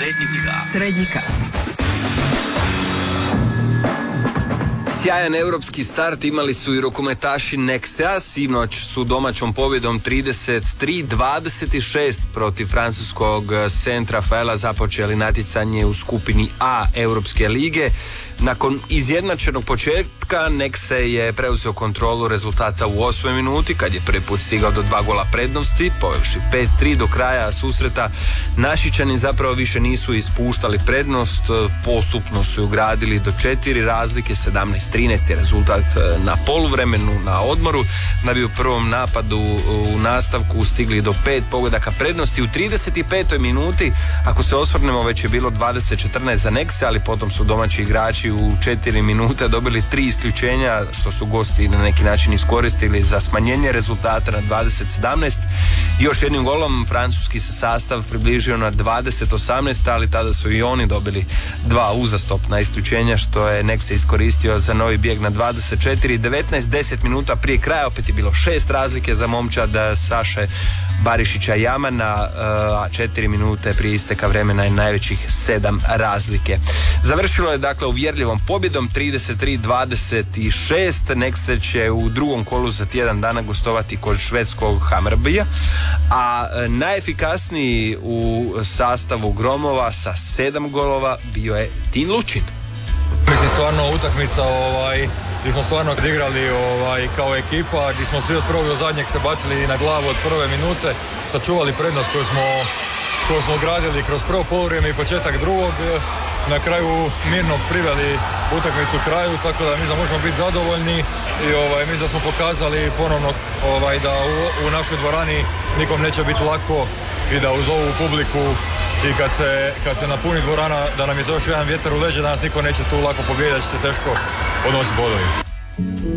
Srednjika. Sjajan europski start imali su i rukometaši Nexea, sinoć su domaćom pobjedom 33-26 protiv francuskog Saint Rafaela započeli natjecanje u skupini A Europske lige. Nakon izjednačenog početka Nexe je preuzeo kontrolu rezultata u 8. minuti kad je prvi put stigao do 2 gola prednosti, povevši 5-3 do kraja susreta. Našičani zapravo više nisu ispuštali prednost, postupno su ugradili do 4 razlike, 17-13 je rezultat na poluvremenu na odmoru, da bi u prvom napadu u nastavku stigli do 5 pogodaka prednosti. U 35. minuti, ako se osvrnemo, već je bilo 20-14 za Nexe, ali potom su domaći igrači u 4 minute dobili 3 isključenja, što su gosti na neki način iskoristili za smanjenje rezultata na 20-17. Još jednim golom francuski se sastav približio na 20-18, ali tada su i oni dobili 2 uzastopna isključenja, što je Nexe iskoristio za novi bijeg na 24-19. 10 minuta prije kraja opet je bilo 6 razlike za momčad Saše Barišića Jamana, a 4 minute prije isteka vremena je najvećih 7 razlike. Završilo je dakle uvjerljivom pobjedom 33-26. Nexe će u drugom kolu za tjedan dana gostovati kod švedskog Hammarbyja, a najefikasniji u sastavu Gromova sa 7 golova bio je Tin Lučin. Mislim, stvarno utakmica gdje smo stvarno igrali kao ekipa, gdje smo svi od prvog do zadnjeg se bacili na glavu od prve minute, sačuvali prednost koju smo gradili kroz prvo poluvrijeme i početak drugog. Na kraju mirno priveli utakmicu kraju, tako da mi da možemo biti zadovoljni i mi da smo pokazali ponovno da u našoj dvorani nikom neće biti lako i da uz ovu publiku i kad se napuni dvorana, da nam je to još jedan vjetar u leđa, da nas niko neće tu lako pobijediti, da će se teško odnositi bodovi.